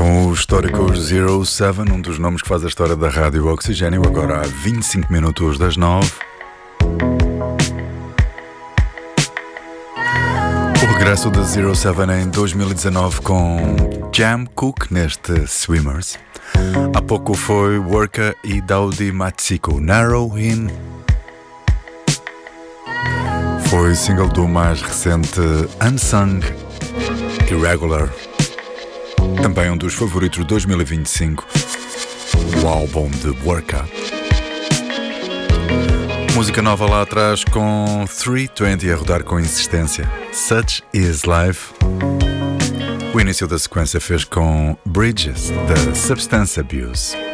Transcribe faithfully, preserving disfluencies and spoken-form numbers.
Com o histórico zero sete, um dos nomes que faz a história da Rádio Oxigênio, agora há vinte e cinco minutos das nove. O regresso da zero sete em dois mil e dezanove com Jam Cooke neste Swimmers. Há pouco foi Worka e Daudi Matsiko, Narrow In. Foi single do mais recente Unsung, Irregular. Também um dos favoritos de dois mil e vinte e cinco, o álbum de Worka. Música nova lá atrás com trezentos e vinte a rodar com insistência, Such Is Life. O início da sequência fez com Bridges, da Substance Abuse.